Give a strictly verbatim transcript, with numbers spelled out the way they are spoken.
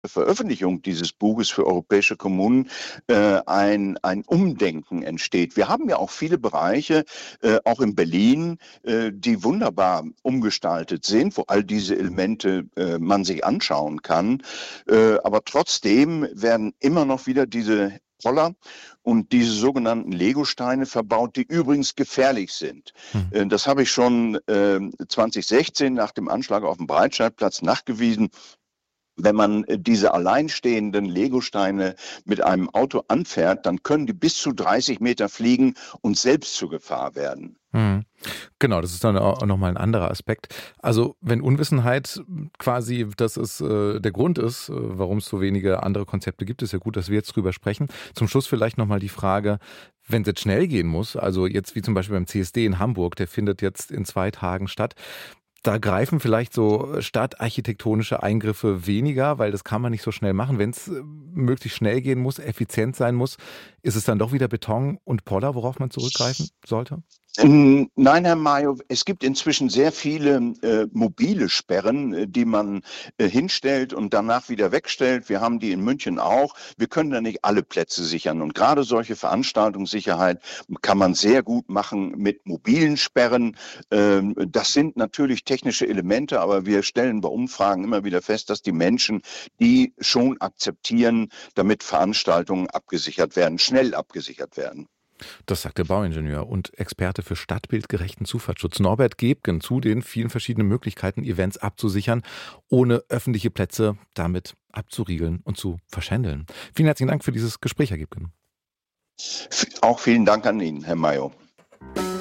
Veröffentlichung dieses Buches für europäische Kommunen äh, ein, ein Umdenken entsteht. Wir haben ja auch viele Bereiche, äh, auch in Berlin, äh, die wunderbar umgestaltet sind, wo all diese Elemente äh, man sich anschauen kann. Äh, aber trotzdem werden immer noch wieder diese Roller und diese sogenannten Legosteine verbaut, die übrigens gefährlich sind. Hm. Äh, Das habe ich schon äh, zwanzig sechzehn nach dem Anschlag auf dem Breitscheidplatz nachgewiesen. Wenn man äh, diese alleinstehenden Legosteine mit einem Auto anfährt, dann können die bis zu dreißig Meter fliegen und selbst zur Gefahr werden. Hm. Genau, das ist dann auch nochmal ein anderer Aspekt. Also wenn Unwissenheit quasi das ist, äh, der Grund ist, äh, warum es so wenige andere Konzepte gibt, ist ja gut, dass wir jetzt drüber sprechen. Zum Schluss vielleicht nochmal die Frage, wenn es jetzt schnell gehen muss, also jetzt wie zum Beispiel beim C S D in Hamburg, der findet jetzt in zwei Tagen statt. Da greifen vielleicht so stadtarchitektonische Eingriffe weniger, weil das kann man nicht so schnell machen. Wenn es möglichst schnell gehen muss, effizient sein muss, ist es dann doch wieder Beton und Poller, worauf man zurückgreifen sollte? Ähm, Nein, Herr Mayo, es gibt inzwischen sehr viele äh, mobile Sperren, äh, die man äh, hinstellt und danach wieder wegstellt. Wir haben die in München auch. Wir können da nicht alle Plätze sichern. Und gerade solche Veranstaltungssicherheit kann man sehr gut machen mit mobilen Sperren. Ähm, das sind natürlich technische Elemente, aber wir stellen bei Umfragen immer wieder fest, dass die Menschen die schon akzeptieren, damit Veranstaltungen abgesichert werden, schnell abgesichert werden. Das sagt der Bauingenieur und Experte für stadtbildgerechten Zufahrtsschutz Norbert Gebgen zu den vielen verschiedenen Möglichkeiten, Events abzusichern, ohne öffentliche Plätze damit abzuriegeln und zu verschändeln. Vielen herzlichen Dank für dieses Gespräch, Herr Gebgen. Auch vielen Dank an Ihnen, Herr Mayo.